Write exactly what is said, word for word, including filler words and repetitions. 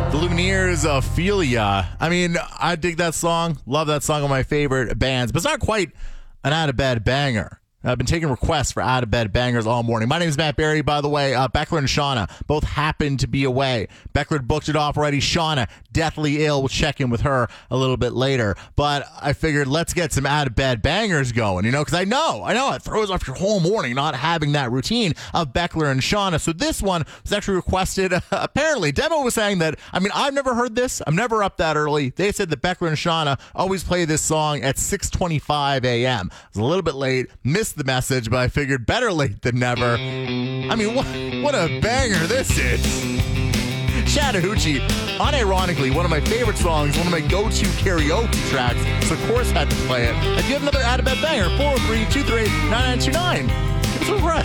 The Lumineers, Ophelia. I mean, I dig that song. Love that song. One of my favorite bands, but it's not quite an out-of-bed banger. I've been taking requests for out-of-bed bangers all morning. My name is Matt Berry, by the way. Uh, Beckler and Shauna both happen to be away. Beckler booked it off already. Shauna, deathly ill. We'll check in with her a little bit later. But I figured let's get some out-of-bed bangers going, you know, because I know, I know it throws off your whole morning not having that routine of Beckler and Shauna. So this one was actually requested. Uh, apparently, Demo was saying that, I mean, I've never heard this. I'm never up that early. They said that Beckler and Shauna always play this song at six twenty-five a.m. I was a little bit late, missed the message, but I figured better late than never. I mean, what, what a banger this is. Chattahoochee, unironically, one of my favorite songs, one of my go-to karaoke tracks, so of course had to play it. If you have another out-of-bed banger, four oh three, two three eight, nine nine two nine. Give us a request.